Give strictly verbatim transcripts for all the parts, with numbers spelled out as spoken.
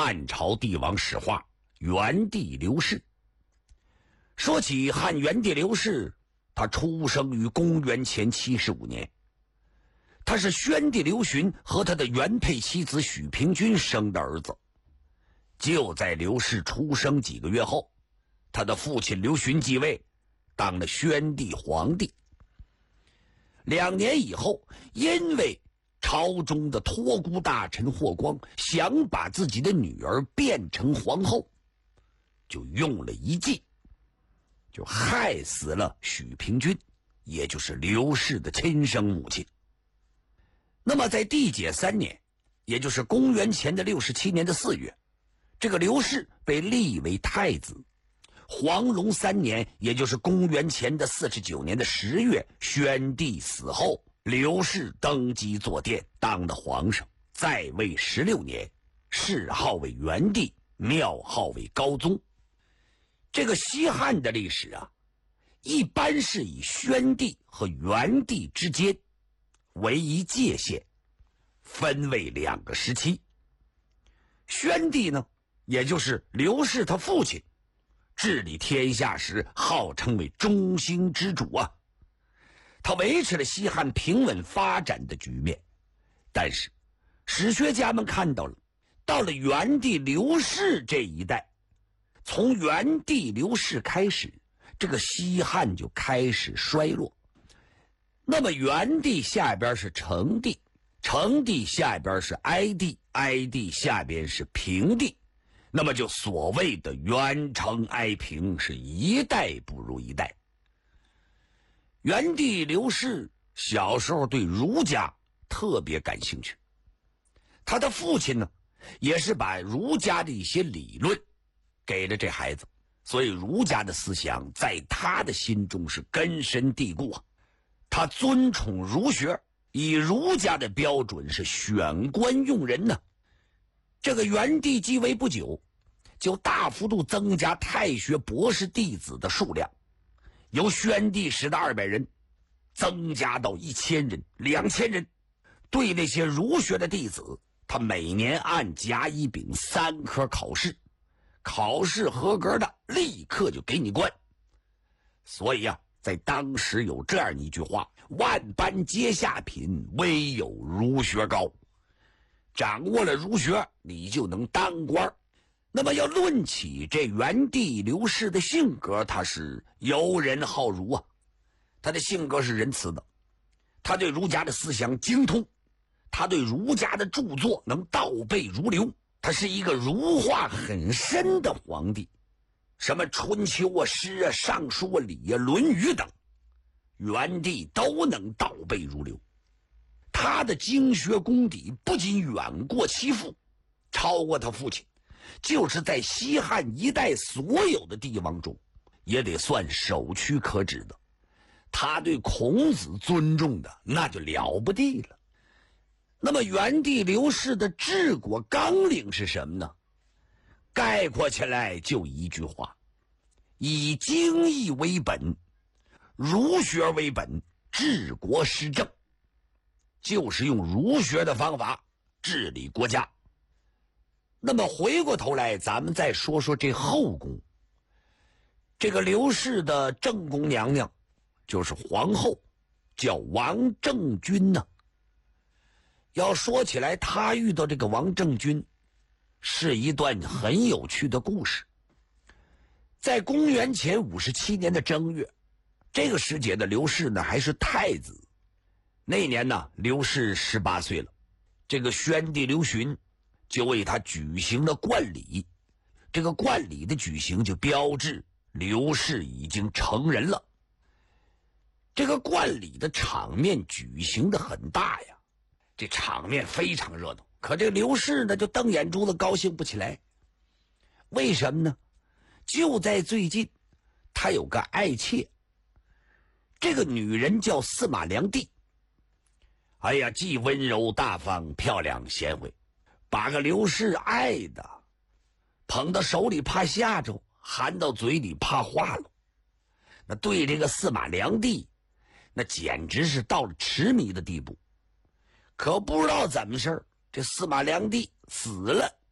汉朝帝王史话，元帝刘氏。说起汉元帝刘氏，他出生于公元前七十五年，他是宣帝刘询和他的原配妻子许平君生的儿子。就在刘氏出生几个月后，他的父亲刘询继位，当了宣帝皇帝。两年以后，因为朝中的托孤大臣霍光想把自己的女儿变成皇后，就用了一计，就害死了许平君，也就是刘氏的亲生母亲。那么在帝解三年，也就是公元前的六十七年的四月，这个刘氏被立为太子。黄龙三年，也就是公元前的四十九年的十月，宣帝死后，刘氏登基坐殿，当了皇上，在位十六年，谥号为元帝，庙号为高宗。这个西汉的历史啊，一般是以宣帝和元帝之间为一界限，分为两个时期。宣帝呢，也就是刘氏他父亲，治理天下时号称为中兴之主啊，他维持了西汉平稳发展的局面。但是史学家们看到了，到了元帝刘氏这一代，从元帝刘氏开始，这个西汉就开始衰落。那么元帝下边是成帝，成帝下边是哀帝，哀帝下边是平帝，那么就所谓的元成哀平，是一代不如一代。元帝刘氏小时候对儒家特别感兴趣，他的父亲呢，也是把儒家的一些理论给了这孩子，所以儒家的思想在他的心中是根深蒂固啊。他尊崇儒学，以儒家的标准是选官用人呢。这个元帝继位不久，就大幅度增加太学博士弟子的数量，由宣帝时的二百人增加到一千人、两千人。对那些儒学的弟子，他每年按甲乙丙三科考试，考试合格的立刻就给你官。所以啊，在当时有这样一句话：万般皆下品，唯有儒学高。掌握了儒学，你就能当官。那么要论起这元帝刘氏的性格，他是游人好儒啊，他的性格是仁慈的，他对儒家的思想精通，他对儒家的著作能倒背如流，他是一个儒化很深的皇帝。什么春秋啊、诗啊、尚书啊、礼啊、论语等，元帝都能倒背如流。他的经学功底不仅远过其父，超过他父亲，就是在西汉一代所有的帝王中也得算首屈可指的。他对孔子尊重的那就了不地了。那么元帝刘氏的治国纲领是什么呢？概括起来就一句话：以经义为本，儒学为本，治国施政。就是用儒学的方法治理国家。那么回过头来，咱们再说说这后宫。这个刘氏的正宫娘娘就是皇后，叫王政君呢。要说起来，她遇到这个王政君是一段很有趣的故事。在公元前五十七年的正月，这个时节的刘氏呢还是太子。那年呢，刘氏十八岁了，这个宣帝刘询就为他举行了冠礼。这个冠礼的举行就标志刘氏已经成人了。这个冠礼的场面举行的很大呀，这场面非常热闹。可这个刘氏呢，就瞪眼珠子，高兴不起来。为什么呢？就在最近，他有个爱妾，这个女人叫司马良娣。哎呀，既温柔大方、漂亮贤惠，把个刘氏爱的捧到手里怕吓着，含到嘴里怕化了。那对这个司马良娣，那简直是到了痴迷的地步。可不知道怎么事儿，这司马良娣死了，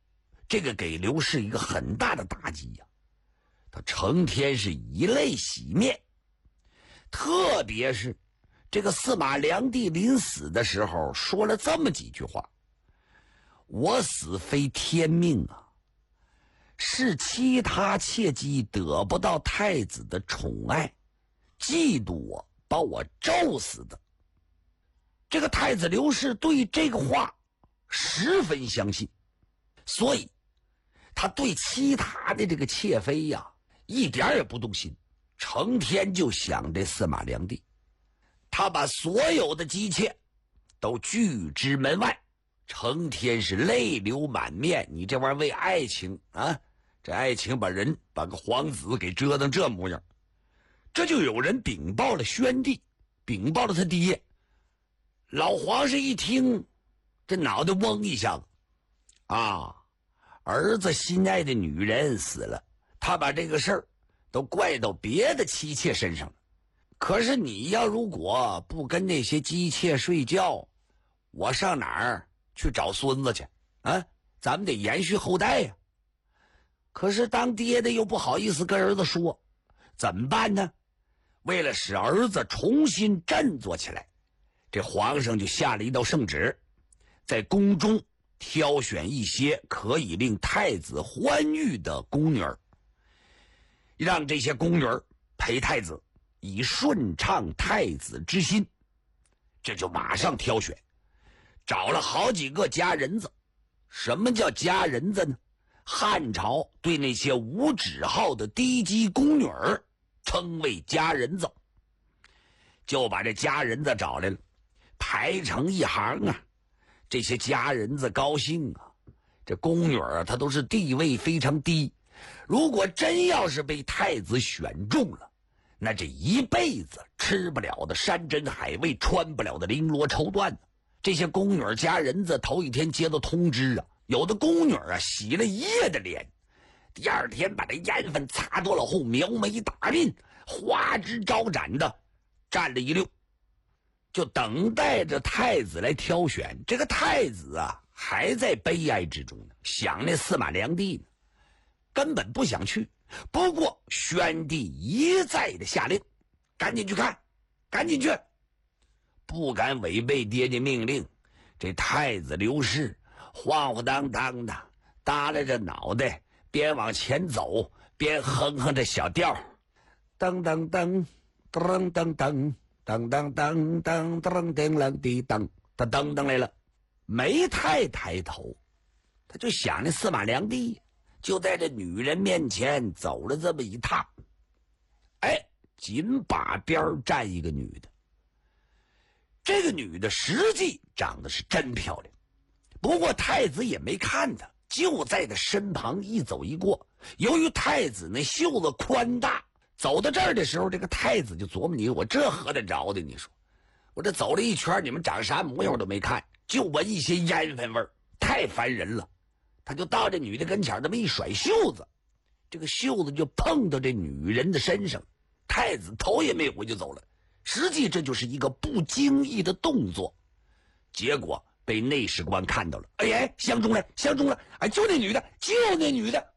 这个给刘氏一个很大的打击呀、啊。他成天是以泪洗面，特别是这个司马良娣临死的时候说了这么几句话：我死非天命啊，是其他妾姬得不到太子的宠爱，嫉妒我，把我咒死的。这个太子刘氏对这个话十分相信，所以他对其他的这个妾妃呀、啊、一点也不动心，成天就想这司马良娣。他把所有的姬妾都拒之门外，成天是泪流满面。你这玩意儿为爱情啊，这爱情把人把个皇子给折腾这模样。这就有人禀报了宣帝，禀报了他爹。老皇上一听，这脑袋嗡一下子啊，儿子心爱的女人死了，他把这个事儿都怪到别的妻妾身上了。可是你要如果不跟那些姬妾睡觉，我上哪儿去找孙子去啊？咱们得延续后代呀、啊。可是当爹的又不好意思跟儿子说，怎么办呢？为了使儿子重新振作起来，这皇上就下了一道圣旨，在宫中挑选一些可以令太子欢愉的宫女儿，让这些宫女儿陪太子，以顺畅太子之心。这就马上挑选，找了好几个佳人子。什么叫佳人子呢？汉朝对那些无指号的低级宫女儿称为佳人子，就把这佳人子找来了，排成一行啊。这些佳人子高兴啊，这宫女啊，她都是地位非常低，如果真要是被太子选中了，那这一辈子吃不了的山珍海味，穿不了的绫罗绸缎呢。这些宫女佳人子头一天接到通知啊，有的宫女啊洗了一夜的脸，第二天把这烟粉擦多了后，描眉打鬓，花枝招展的站了一溜，就等待着太子来挑选。这个太子啊还在悲哀之中呢，想那司马良娣呢，根本不想去。不过宣帝一再的下令，赶紧去看，赶紧去，不敢违背爹爹命令。这太子刘氏晃晃荡荡的耷拉着脑袋，边往前走边哼哼着小调，噔噔噔噔噔噔噔噔噔噔噔噔噔滴噔，他噔噔来了，没太抬头，他就想那司马良娣就在这女人面前走了这么一趟。哎，紧把边站一个女的，这个女的实际长得是真漂亮，不过太子也没看她，就在她身旁一走一过。由于太子那袖子宽大，走到这儿的时候，这个太子就琢磨，你我这喝得着的？你说我这走了一圈，你们长啥模样我都没看，就闻一些烟粉味儿，太烦人了。他就到这女的跟前这么一甩袖子，这个袖子就碰到这女人的身上，太子头也没回就走了。实际这就是一个不经意的动作，结果被内史官看到了。哎哎，相中了，相中了！哎，就那女的，就那女的！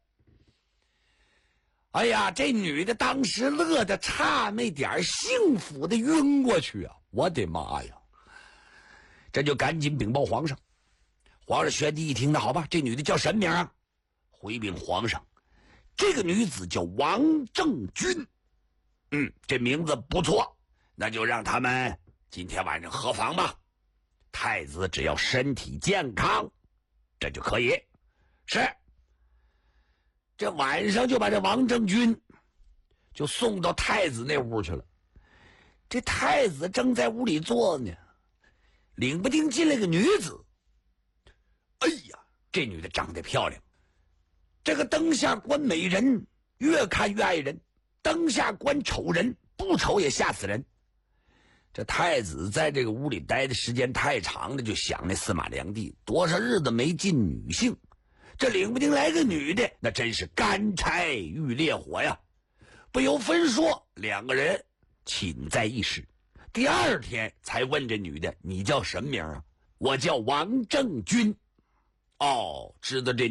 哎呀，这女的当时乐得差没点幸福的晕过去啊！我的妈呀！这就赶紧禀报皇上。皇上宣帝一听，那好吧，这女的叫什么名啊？回禀皇上，这个女子叫王政君。嗯，这名字不错，那就让他们今天晚上合房吧。太子只要身体健康，这就可以。是。这晚上就把这王政君就送到太子那屋去了。这太子正在屋里坐呢，领不丁进来个女子。哎呀，这女的长得漂亮，这个灯下观美人，越看越爱人；灯下观丑人，不丑也吓死人。这太子在这个屋里待的时间太长了，就想那司马良娣，多少日子没进女性，这领不丁来个女的，那真是干柴遇烈火呀！不由分说，两个人寝在一室。第二天才问这女的，你叫什么名啊？我叫王政君。哦，知道这